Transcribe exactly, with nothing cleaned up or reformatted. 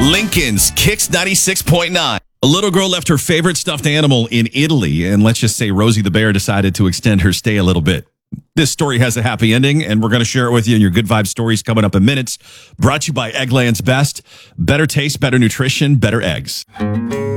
Lincoln's Kicks ninety-six point nine. A little girl left her favorite stuffed animal in Italy, and let's just say Rosie the bear decided to extend her stay a little bit. This story has a happy ending, and we're going to share it with you in your Good Vibe Stories coming up in minutes. Brought to you by Eggland's Best. Better taste, better nutrition, better eggs.